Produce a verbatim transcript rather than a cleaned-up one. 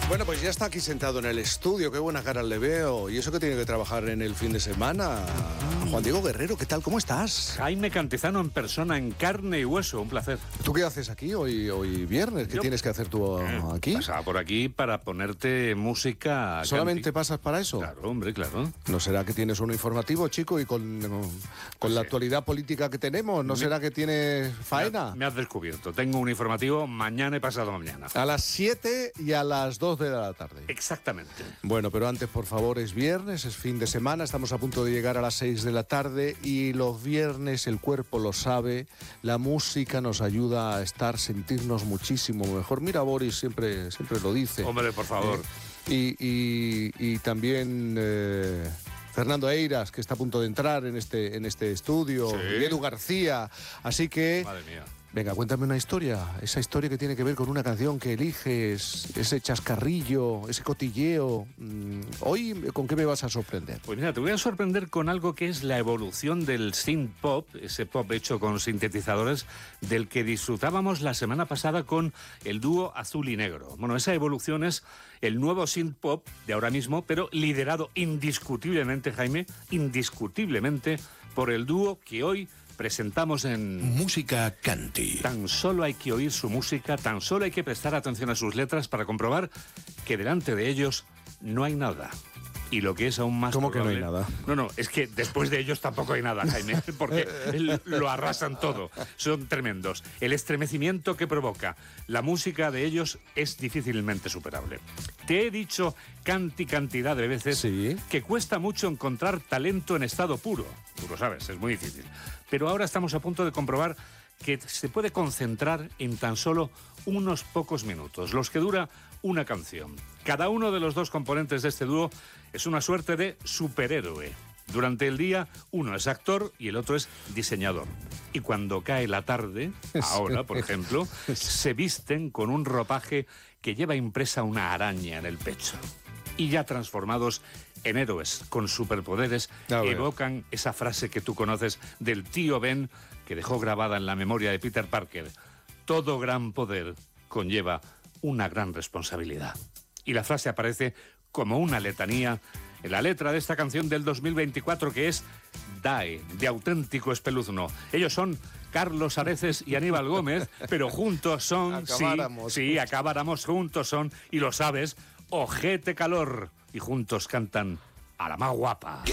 Bueno, pues ya está aquí sentado en el estudio, qué buena cara le veo. ¿Y eso que tiene que trabajar en el fin de semana? Juan Diego Guerrero, ¿qué tal? ¿Cómo estás? Jaime Cantizano en persona, en carne y hueso, un placer. ¿Tú qué haces aquí hoy, hoy viernes? ¿Qué Yo, tienes que hacer tú aquí? Pasaba por aquí para ponerte música. ¿Solamente canti... pasas para eso? Claro, hombre, claro. ¿No será que tienes uno informativo, chico, y con, con sí. la actualidad política que tenemos? ¿No me, será que tienes faena? Me, me has descubierto. Tengo un informativo mañana y pasado mañana. A las siete y a las dos de la tarde. Exactamente. Bueno, pero antes, por favor, es viernes, es fin de semana, estamos a punto de llegar a las seis de la tarde y los viernes, el cuerpo lo sabe, la música nos ayuda a estar, sentirnos muchísimo mejor. Mira, Boris siempre, siempre lo dice. Hombre, por favor. Eh, y, y, y también... Eh, Fernando Eiras, que está a punto de entrar en este, en este estudio, sí. y Edu García, así que... Madre mía. Venga, cuéntame una historia, esa historia que tiene que ver con una canción que eliges, ese chascarrillo, ese cotilleo. Hoy, ¿con qué me vas a sorprender? Pues mira, te voy a sorprender con algo que es la evolución del synth pop, ese pop hecho con sintetizadores, del que disfrutábamos la semana pasada con el dúo Azul y Negro. Bueno, esa evolución es el nuevo synth pop de ahora mismo, pero liderado indiscutiblemente, Jaime, indiscutiblemente por el dúo que hoy presentamos en Música Canti. Tan solo hay que oír su música, tan solo hay que prestar atención a sus letras para comprobar que delante de ellos no hay nada. Y lo que es aún más ¿Cómo probable, que no hay nada? No, no, es que después de ellos tampoco hay nada, Jaime, porque lo arrasan todo. Son tremendos. El estremecimiento que provoca la música de ellos es difícilmente superable. Te he dicho canti cantidad de veces ¿Sí? que cuesta mucho encontrar talento en estado puro. Tú lo sabes, es muy difícil. Pero ahora estamos a punto de comprobar que se puede concentrar en tan solo unos pocos minutos, los que dura una canción. Cada uno de los dos componentes de este dúo es una suerte de superhéroe. Durante el día, uno es actor y el otro es diseñador. Y cuando cae la tarde, ahora, por ejemplo, se visten con un ropaje que lleva impresa una araña en el pecho. Y ya transformados en héroes con superpoderes, evocan esa frase que tú conoces del tío Ben, que dejó grabada en la memoria de Peter Parker. Todo gran poder conlleva una gran responsabilidad. Y la frase aparece como una letanía en la letra de esta canción del dos mil veinticuatro, que es DAE, de auténtico espeluzno. Ellos son Carlos Areces y Aníbal Gómez, pero juntos son... Acabáramos. Sí, sí, acabáramos juntos son, y lo sabes, Ojete Calor. Y juntos cantan a la más guapa.